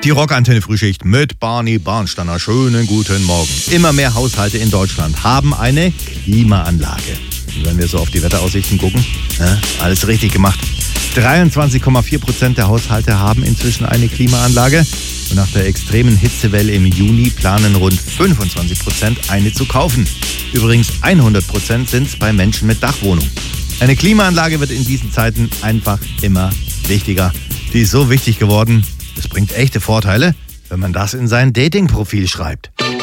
Die Rockantenne Frühschicht mit Barney Barnsteiner. Schönen guten Morgen. Immer mehr Haushalte in Deutschland haben eine Klimaanlage. Und wenn wir so auf die Wetteraussichten gucken, alles richtig gemacht. 23,4% der Haushalte haben inzwischen eine Klimaanlage. Und nach der extremen Hitzewelle im Juni planen rund 25% eine zu kaufen. Übrigens 100% sind es bei Menschen mit Dachwohnung. Eine Klimaanlage wird in diesen Zeiten einfach immer wichtiger. Die ist so wichtig geworden, es bringt echte Vorteile, wenn man das in sein Dating-Profil schreibt.